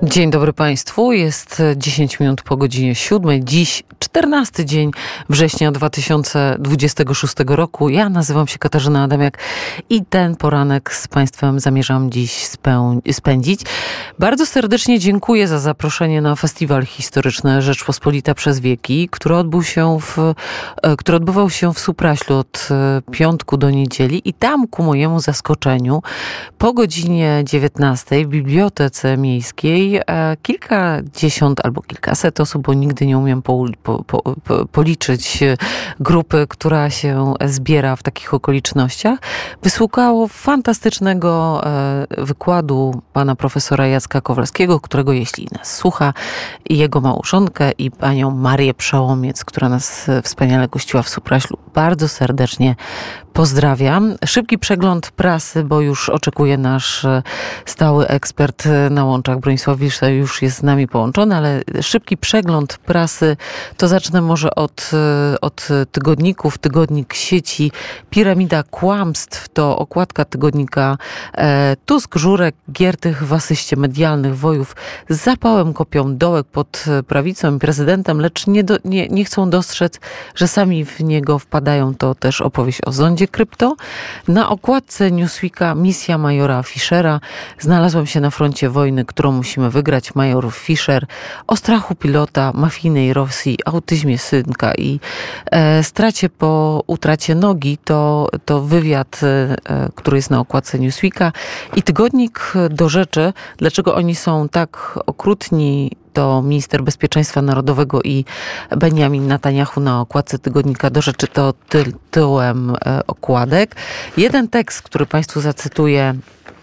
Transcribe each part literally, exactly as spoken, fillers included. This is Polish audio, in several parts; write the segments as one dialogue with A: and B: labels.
A: Dzień dobry Państwu. Jest dziesięć minut po godzinie siódmej. Dziś czternasty dzień września dwa tysiące dwudziestego szóstego roku. Ja nazywam się Katarzyna Adamiak i ten poranek z Państwem zamierzam dziś speł- spędzić. Bardzo serdecznie dziękuję za zaproszenie na Festiwal Historyczny Rzeczpospolita przez wieki, który odbył się w, który odbywał się w Supraślu od piątku do niedzieli i tam ku mojemu zaskoczeniu po godzinie dziewiętnastej w Bibliotece Miejskiej kilkadziesiąt albo kilkaset osób, bo nigdy nie umiem po, po, po, po, policzyć grupy, która się zbiera w takich okolicznościach, wysłuchało fantastycznego wykładu pana profesora Jacka Kowalskiego, którego jeśli nas słucha, i jego małżonkę i panią Marię Przełomiec, która nas wspaniale gościła w Supraślu, bardzo serdecznie pozdrawiam. Szybki przegląd prasy, bo już oczekuje nasz stały ekspert na łączach. Bronisław Wilsza już jest z nami połączony, ale szybki przegląd prasy to zacznę może od, od tygodników. Tygodnik sieci Piramida Kłamstw to okładka tygodnika e, Tusk, Żurek, Giertych w asyście medialnych wojów z zapałem kopią dołek pod prawicą i prezydentem, lecz nie, do, nie, nie chcą dostrzec, że sami w niego wpadają. To też opowieść o zondzie krypto. Na okładce Newsweeka misja majora Fischera. Znalazłem się na froncie wojny, którą musimy wygrać. Major Fischer o strachu pilota, mafijnej Rosji, autyzmie synka i e, stracie po utracie nogi. To, to wywiad, e, który jest na okładce Newsweeka. I tygodnik do rzeczy, dlaczego oni są tak okrutni, to minister bezpieczeństwa narodowego i Benjamin Netanyahu na okładce tygodnika do rzeczy, to tytułem okładek. Jeden tekst, który Państwu zacytuję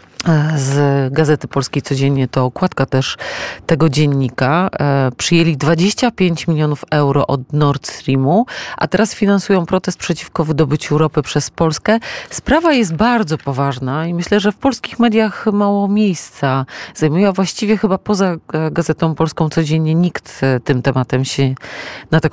A: z Gazety Polskiej Codziennie, to okładka też tego dziennika. E, przyjęli dwadzieścia pięć milionów euro od Nord Streamu, a teraz finansują protest przeciwko wydobyciu ropy przez Polskę. Sprawa jest bardzo poważna i myślę, że w polskich mediach mało miejsca zajmuje, a właściwie chyba poza Gazetą Polską Codziennie nikt tym tematem się na taką